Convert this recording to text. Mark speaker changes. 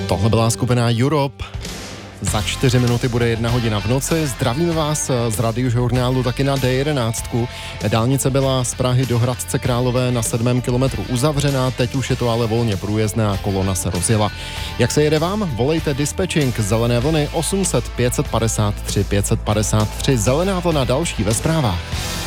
Speaker 1: Tohle byla skupina Europe. Za 4 minuty bude 1 hodina v noci. Zdravíme vás z radiožurnálu taky na D11. Dálnice byla z Prahy do Hradce Králové na 7. kilometru uzavřená, teď už je to ale volně průjezdné a kolona se rozjela. Jak se jede vám? Volejte dispečing Zelené vlny 800 553 553. Zelená vlna další ve zprávách.